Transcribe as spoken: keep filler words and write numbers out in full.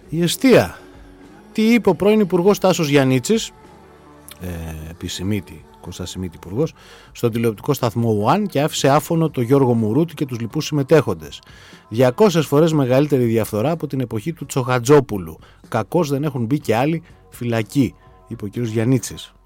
Η εστία. Τι είπε ο πρώην Υπουργός Τάσος Γιαννίτσης, ε, επισημήτη Κώστα Σιμίτη υπουργός, στον τηλεοπτικό σταθμό One και άφησε άφωνο το Γιώργο Μουρούτη και τους λοιπούς συμμετέχοντες. διακόσιες φορές μεγαλύτερη διαφθορά από την εποχή του Τσοχατζόπουλου. Κακώς δεν έχουν μπει και άλλοι φυλακοί, είπε ο κ. Γιαννίτσης.